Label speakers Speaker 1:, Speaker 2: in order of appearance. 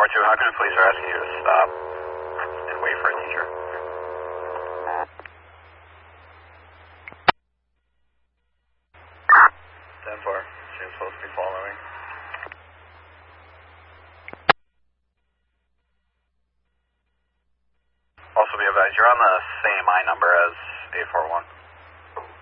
Speaker 1: 1042, how can I please ask you to stop and wait for a teacher? 10-4, she's supposed to be following. Also be advised, you're on the same I number as 841.